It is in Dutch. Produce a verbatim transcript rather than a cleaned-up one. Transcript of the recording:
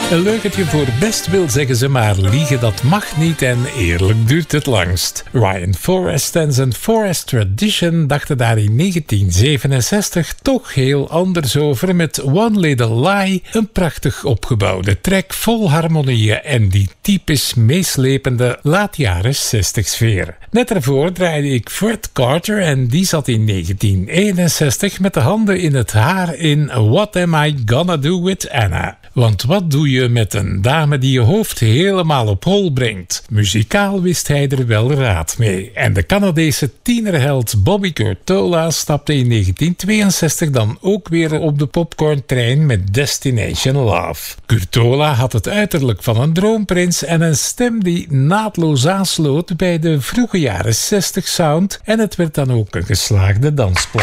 Een leugentje voor best wil, zeggen ze, maar liegen dat mag niet en eerlijk duurt het langst. Ryan Forrest en zijn Forrest Tradition dachten daar in negentien zevenenzestig toch heel anders over met One Little Lie, een prachtig opgebouwde track vol harmonieën en die typisch meeslepende laat jaren zestig sfeer. Net ervoor draaide ik Fred Carter en die zat in negentien eenenzestig met de handen in het haar in What Am I Gonna Do With Anna? Want wat doe je met een dame die je hoofd helemaal op hol brengt? Muzikaal wist hij er wel raad mee. En de Canadese tienerheld Bobby Curtola stapte in negentien tweeënzestig dan ook weer op de popcorntrein met Destination Love. Curtola had het uiterlijk van een droomprins en een stem die naadloos aansloot bij de vroege jaren zestig sound en het werd dan ook een geslaagde dansplaat.